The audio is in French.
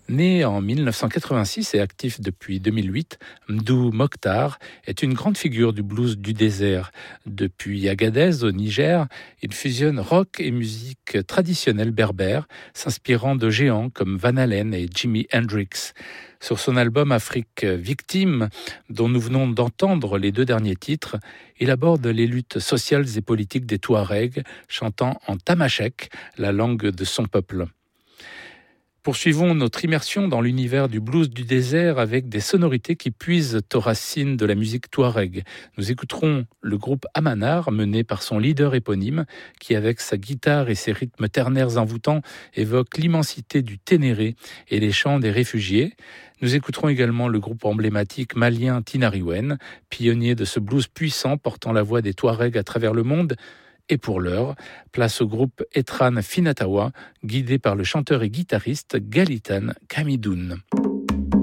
Né en 1986 et actif depuis 2008, Mdou Mokhtar est une grande figure du blues du désert. Depuis Agadez au Niger, il fusionne rock et musique traditionnelle berbère, s'inspirant de géants comme Van Halen et Jimi Hendrix. Sur son album Afrique Victime, dont nous venons d'entendre les 2 derniers titres, il aborde les luttes sociales et politiques des Touaregs, chantant en tamashek, la langue de son peuple. Poursuivons notre immersion dans l'univers du blues du désert avec des sonorités qui puisent aux racines de la musique touareg. Nous écouterons le groupe Amanar, mené par son leader éponyme, qui avec sa guitare et ses rythmes ternaires envoûtants évoque l'immensité du Ténéré et les chants des réfugiés. Nous écouterons également le groupe emblématique malien Tinariwen, pionnier de ce blues puissant portant la voix des Touaregs à travers le monde. Et pour l'heure, place au groupe Etran Finatawa, guidé par le chanteur et guitariste Galitan Kamidoun.